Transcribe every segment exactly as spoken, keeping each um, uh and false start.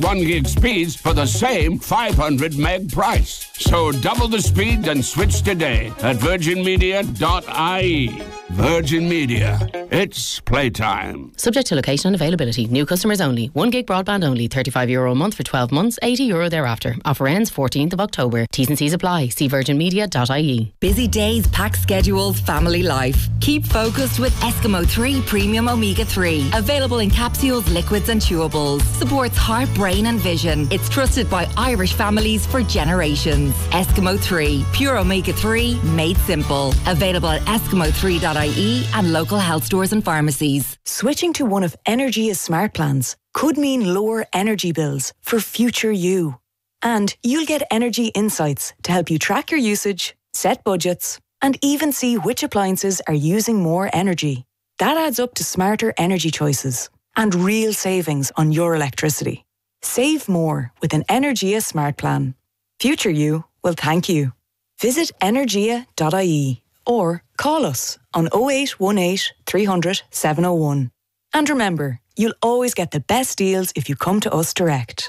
One gig speeds for the same five hundred meg price. So double the speed and switch today at virgin media dot I E. Virgin Media. It's playtime. Subject to location and availability. New customers only. One gig broadband only. thirty-five euro a month for twelve months. eighty euro thereafter. Offer ends fourteenth of October. T's and C's apply. See virgin media dot I E. Busy days, packed schedules, family life. Keep focused with Eskimo three Premium Omega three. Available in capsules, liquids and chewables. Supports heart, brain and vision. It's trusted by Irish families for generations. Eskimo three. Pure Omega three. Made simple. Available at eskimo three dot I E and local health stores and pharmacies. Switching to one of Energia's smart plans could mean lower energy bills for future you. And you'll get energy insights to help you track your usage, set budgets, and even see which appliances are using more energy. That adds up to smarter energy choices and real savings on your electricity. Save more with an Energia smart plan. Future you will thank you. Visit energia dot I E or call us on oh eight one eight, three hundred, seven oh one. And remember, you'll always get the best deals if you come to us direct.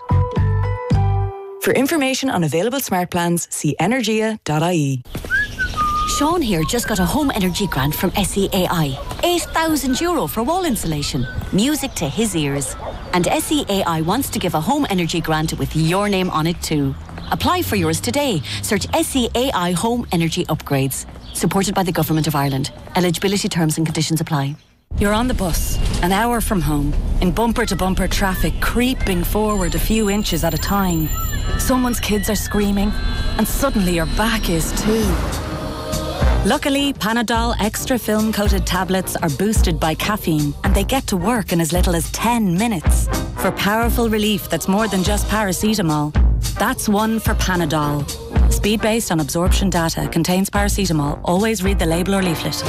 For information on available smart plans, see energia dot I E. Sean here just got a home energy grant from S E A I. eight thousand euro for wall insulation. Music to his ears. And S E A I wants to give a home energy grant with your name on it too. Apply for yours today. Search S E A I Home Energy Upgrades. Supported by the Government of Ireland. Eligibility terms and conditions apply. You're on the bus, an hour from home, in bumper-to-bumper traffic, creeping forward a few inches at a time. Someone's kids are screaming, and suddenly your back is too. Luckily, Panadol Extra Film-Coated tablets are boosted by caffeine, and they get to work in as little as ten minutes. For powerful relief that's more than just paracetamol. That's one for Panadol. Speed based on absorption data, contains paracetamol. Always read the label or leaflet.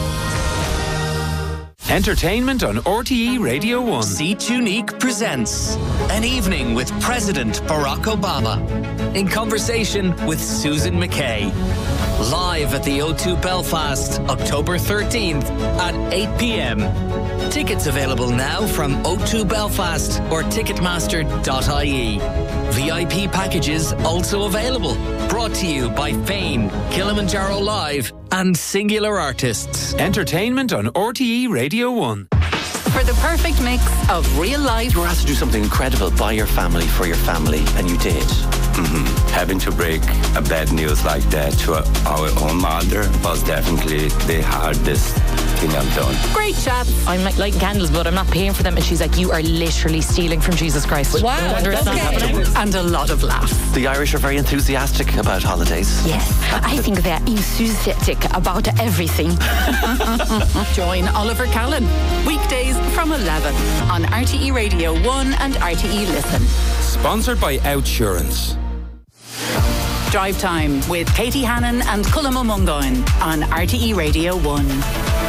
Entertainment on R T E Radio one. Seat Unique presents An Evening with President Barack Obama in conversation with Susan McKay. Live at the O two Belfast, October thirteenth at eight p.m. Tickets available now from O two Belfast or ticketmaster dot I E. V I P packages also available. Brought to you by Fane, Kilimanjaro Live and Singular Artists. Entertainment on R T E Radio one. For the perfect mix of real life. You were asked to do something incredible by your family, for your family, and you did. Mm-hmm. Having to break a bad news like that to our own mother was definitely the hardest thing I've done. Great chat. I'm like lighting candles, but I'm not paying for them. And she's like, you are literally stealing from Jesus Christ. Wow. No wonder it's not happening. And a lot of laughs. The Irish are very enthusiastic about holidays. Yes, I think they're enthusiastic about everything. Join Oliver Callan. Weekdays from eleven on R T E Radio one and R T E Listen. Sponsored by Outsurance. Drive Time with Katie Hannon and Cullum O'Mungoin on R T E Radio one.